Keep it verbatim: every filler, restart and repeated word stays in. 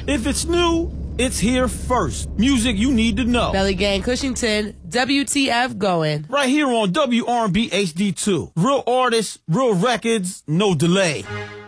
If it's new, it's here first. Music you need to know. Belly Gang Cushington, W T F going. Right here on W R and B H D two. Real artists, real records, no delay.